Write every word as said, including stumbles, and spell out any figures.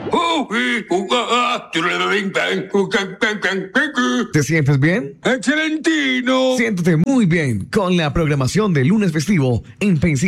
¿Te sientes bien? ¡Excelentino! Siéntete muy bien con la programación de lunes festivo en Pensilvania.